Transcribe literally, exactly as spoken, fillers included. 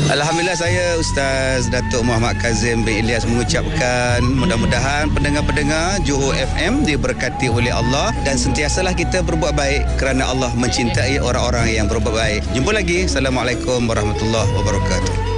Alhamdulillah, saya Ustaz Datuk Muhammad Kazim bin Ilyas mengucapkan mudah-mudahan pendengar-pendengar Johor F M diberkati oleh Allah dan sentiasalah kita berbuat baik kerana Allah mencintai orang-orang yang berbuat baik. Jumpa lagi. Assalamualaikum warahmatullahi wabarakatuh.